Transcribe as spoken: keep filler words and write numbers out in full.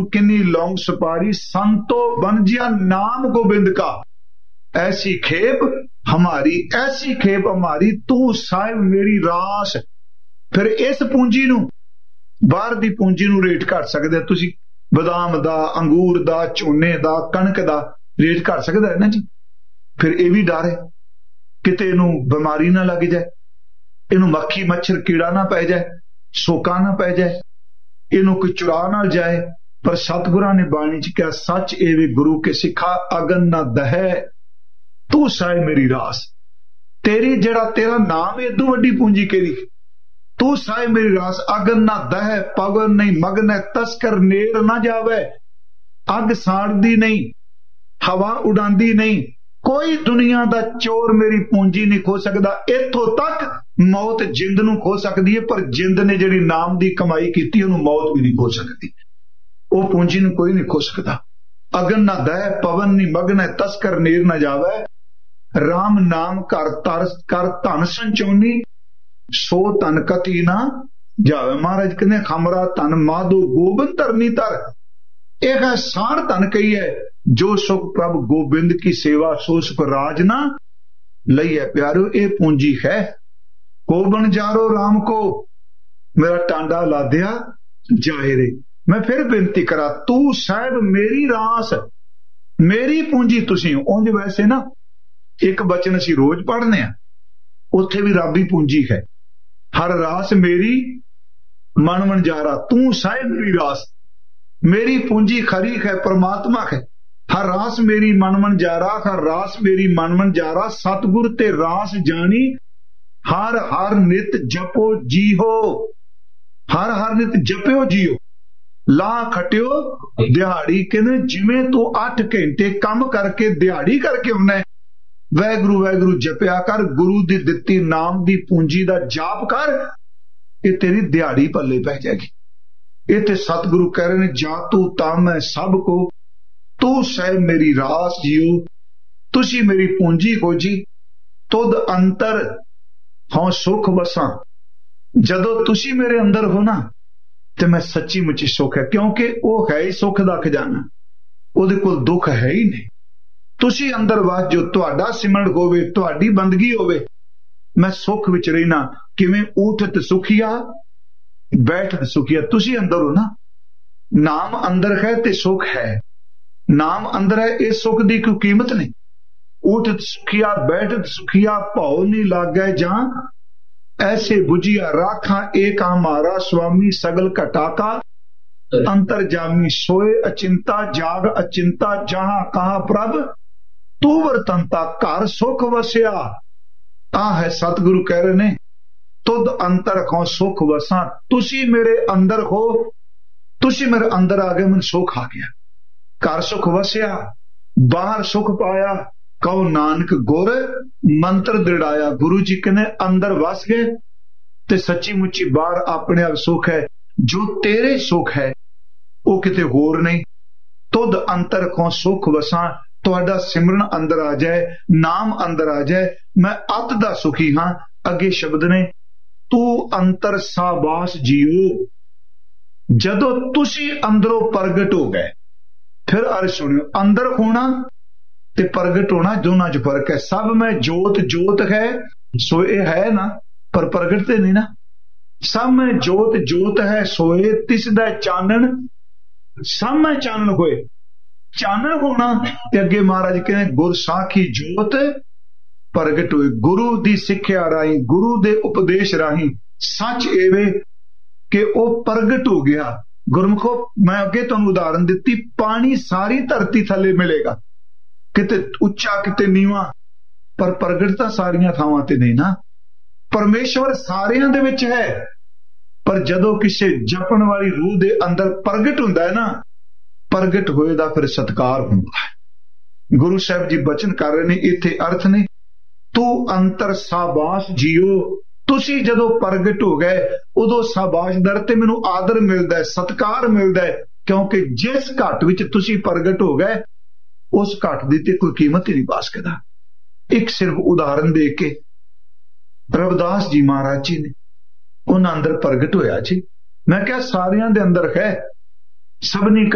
किन्नी लौंग सुपारी संतो बन जिया नाम गोबिंद का। ऐसी खेप हमारी, ऐसी खेप हमारी, तू साहिब मेरी रास। फिर इस पूंजी नू बाहर दी पूंजी नू रेट कर सकते तुसी, बदाम दा, अंगूर दा, झोने दा, कणक दा रेट कर सकदा है ना जी। फिर यह भी डर है किते इनू बीमारी ना लग जाए, इनू मक्खी मच्छर कीड़ा ना पै जाए, सोका ना पै जाए, इनू कोई चुरा ना जाए। पर सतगुरां ने बाणी च क्या सच एवे गुरु के सिखा अगन ना दहै तू साहिब मेरी रास। तेरी जड़ा तेरा नाम है इदू वड्डी पूंजी केरी। तू साहिब मेरी रास अगन ना दहै पवन नहीं मगन है तस्कर नेर ना जावे। अग साड़दी नहीं, हवा उड़ांदी नहीं, कोई दुनिया दा चोर मेरी पूंजी नहीं खो सकदा। इथों तक मौत जिंद नूं खो सकदी है, पर जिंद ने जिहड़ी नाम दी कमाई कीती उहनूं मौत भी नहीं खो सकती। वो पूंजी नूं कोई नहीं खो सकदा। अगन ना दहै पवन नहीं मगन है तस्कर नेर ना जावे। राम नाम कर तर कर धन संचोनी सो धन कति ना जावे। महाराज कहते खमरा धन माधो गोबिंद धरनी तर। एक है सार धन कही है जो सुख प्रभु गोबिंद की सेवा सो सुख राज ना लई है। प्यारो ये पूंजी है। गोबन जारो राम को मेरा टांडा लादिया जाए रे। मैं फिर बेनती करा तू साहिब मेरी रास, मेरी पूंजी तुसी। उंज वैसे ना एक बचन असी रोज पढ़ने आ, उत्थे भी रब ही पूंजी है। हर रास मेरी मन मनजारा तू साहिब मेरी रास। मेरी पूंजी खरी है परमात्मा है। हर रास मेरी मन मनजारा, हर रास मेरी मन मनजारा। सतगुर ते रास जानी हर हर नित जपो जी हो। हर हर नित जप्यो जियो ला खटियो दिहाड़ी। कहने जिमें तू अठ घंटे कम करके दिहाड़ी करके आउना है, वैगुरु वैगुरु जपया कर। गुरु दी दित्ती नाम दी पूंजी दा जाप कर, ये तेरी दिहाड़ी पल्ले पै जाएगी। इत्थे सतगुरु कह रहे ने जा तू ताम है सब को तू सह मेरी रास जियो। तुसी मेरी पूंजी को जी तुद अंतर हों सुख बसा। जदों तुसी मेरे अंदर हो ना ते मैं सच्ची मुची सुख है, क्योंकि वो है ही सुख दा खजाना, उहदे कोल दुख है ही नहीं। तुसी अंदर वास जो तुहाडा सिमरन होवे, तुहाडी बंदगी होवे, मैं सुख विच रहना। किवें उठत सुखिया बैठत सुखिया। तुसी अंदर हो ना, नाम अंदर है ते सुख है। नाम अंदर है, इस सुख दी कोई कीमत नहीं। उठत सुखिया बैठत सुखिया भाव नहीं लागे जां ऐसे बुझिया राखा एक हमारा स्वामी सगल घटाका। अंतर जामी सोए अचिंता जाग अचिंता जहां कहा प्रभ तू वरतंता। घर सुख वसिया आ है सतगुरु कह रहे ने तुद अंतर को सुख वसा। तुसी मेरे अंदर हो, तुसी मेरे अंदर आ गए, मैंने सुख आ गया। घर सुख वसिया बाहर सुख पाया। कहो नानक गुर मंत्र दृढ़ाया। गुरु जी कहने अंदर वस गए ते सच्ची मुची बाहर अपने आप सुख है। जो तेरे सुख है वो किते होर नहीं। तुद अंतर को सुख वसा। तुहाडा सिमरन अंदर आ जाए, नाम अंदर आ जाए, मैं अत दा सुखी हां। अगे शब्द ने तू अंतर साबास जियो। जदों तुसी अंदरों प्रगट हो गए, फिर अर्ज सुनियो, अंदर होना ते प्रगट होना दोनों च फर्क है। सब में जोत जोत है सोए है ना, पर प्रगट ते नहीं ना। सब में जोत जोत है सोए तिस दा चानन सब में चानन होए। चानन होना ते अगे महाराज कहते गुर साखी जोत प्रगट होए। गुरु दी सिक्ख्या राही, गुरु दे उपदेश राही सच एवे कि वो प्रगट हो गया। गुरमुखो मैं अगे तुहानू उदाहरण दिती, पानी सारी धरती थले मिलेगा, किते उच्चा किते नीवा, पर प्रगट तां सारियां थावां ते नहीं ना। परमेश्वर सारियां दे विच है, पर जदों किसे जपण वाली रूह दे अंदर प्रगट हुंदा है ना, प्रगट होए दा फिर सत्कार हुंदा है। गुरु साहब जी बचन कर रहे ने इत्थे अर्थ ने तू अंतर साबास जियो। तुसी जदों प्रगट हो गए उदों साबाश दर ते मैनू आदर मिलदा है, सत्कार मिलदा है, क्योंकि जिस घट विच तुसी प्रगट हो गए उस घट दी ते कोई कीमत ही नहीं पा सकदा। एक सिर्फ उदाहरण दे के रविदास जी महाराज जी ने उन्हां अंदर प्रगट होया जी। मैं क्या सारियां दे अंदर है, सबनी